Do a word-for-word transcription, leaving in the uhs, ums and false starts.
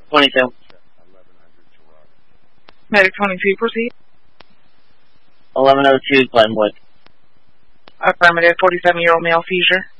twenty-two. Medic twenty-two, proceed. eleven oh two Glenwood. Affirmative, forty-seven-year-old male seizure.